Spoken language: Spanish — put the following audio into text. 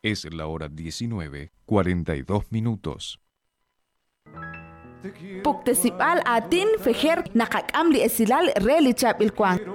Es la hora 19:42. Puktesipal atin fejer nakakam li esilal relichap ilkwang.